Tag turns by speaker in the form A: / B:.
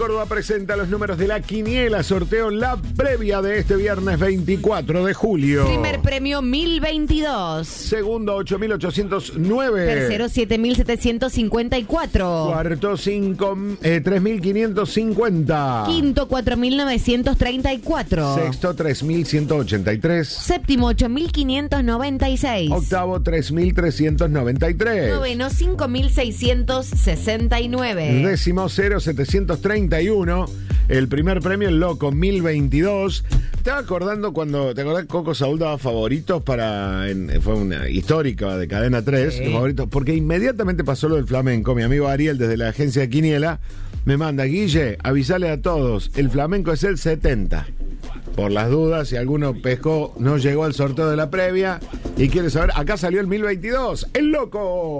A: Córdoba presenta los números de la quiniela, sorteo la previa de este viernes 24 de julio.
B: Primer premio 1022.
A: Segundo 8809.
B: Tercero 7754.
A: Cuarto 3550.
B: Quinto 4934.
A: Sexto 3183.
B: Séptimo 8596.
A: Octavo 3393.
B: Noveno 5669.
A: Décimo 0731. El primer premio, el loco 1022. Estaba acordando cuando, ¿te acordás que Coco Saúl daba favoritos fue una histórica de Cadena 3,
B: Sí.
A: favoritos, porque inmediatamente pasó lo del flamenco. Mi amigo Ariel, desde la agencia de Quiniela, me manda: Guille, avisale a todos, el flamenco es el 70. Por las dudas, si alguno pescó, no llegó al sorteo de la previa y quiere saber, acá salió el 1022, el loco.